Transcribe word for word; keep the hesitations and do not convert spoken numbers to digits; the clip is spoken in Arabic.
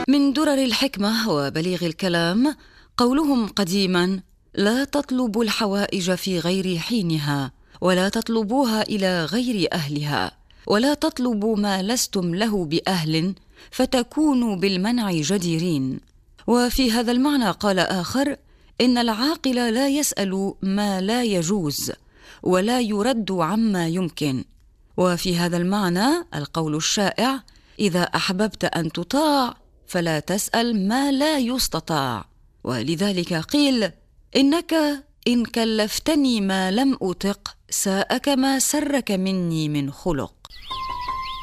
من درر الحكمة وبليغ الكلام قولهم قديما: لا تطلبوا الحوائج في غير حينها، ولا تطلبوها إلى غير أهلها، ولا تطلبوا ما لستم له بأهل فتكونوا بالمنع جديرين. وفي هذا المعنى قال آخر: إن العاقل لا يسأل ما لا يجوز، ولا يرد عما يمكن. وفي هذا المعنى القول الشائع: إذا أحببت أن تطاع فلا تسأل ما لا يستطاع. ولذلك قيل: إنك إن كلفتني ما لم أطق ساءك ما سرك مني من خلق.